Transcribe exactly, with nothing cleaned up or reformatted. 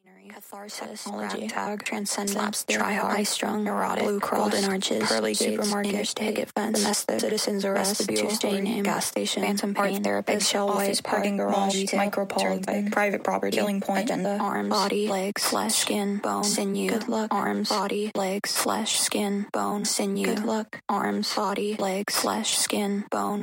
catharsis, technology, tag, transcendent, try hard, high strung, neurotic, blue cross, golden arches, pearly supermarket, interstate, picket fence, domestic, citizens arrest, Tuesday name, gas station, phantom pain, therapist, eggshell office, parking garage, micropole, private property, killing point, agenda, arms, body, legs, flesh, skin, bone, sinew, good luck, arms, body, legs, flesh, skin, bone, sinew, good luck, arms, body, legs, flesh, skin, bone,